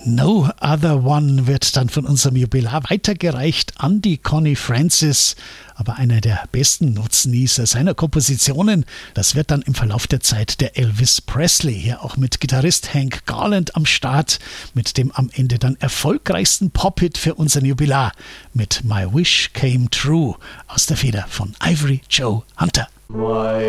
No Other One wird dann von unserem Jubilar weitergereicht an die Connie Francis. Aber einer der besten Nutznießer seiner Kompositionen, das wird dann im Verlauf der Zeit der Elvis Presley, hier auch mit Gitarrist Hank Garland am Start, mit dem am Ende dann erfolgreichsten Pop-Hit für unseren Jubilar, mit My Wish Came True aus der Feder von Ivory Joe Hunter.